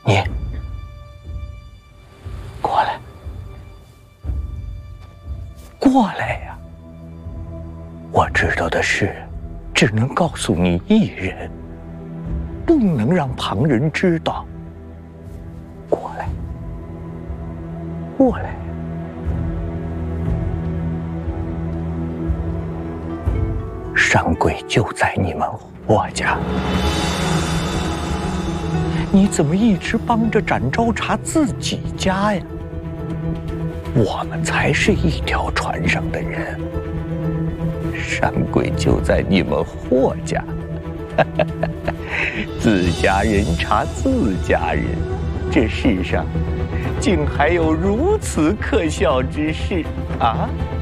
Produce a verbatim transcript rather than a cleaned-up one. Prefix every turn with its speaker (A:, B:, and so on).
A: 你过来，过来呀！我知道的事，只能告诉你一人，不能让旁人知道。过来，过来。山鬼就在你们霍家，你怎么一直帮着展昭查自己家呀？我们才是一条船上的人，山鬼就在你们霍家，自家人查自家人，这世上竟还有如此可笑之事啊！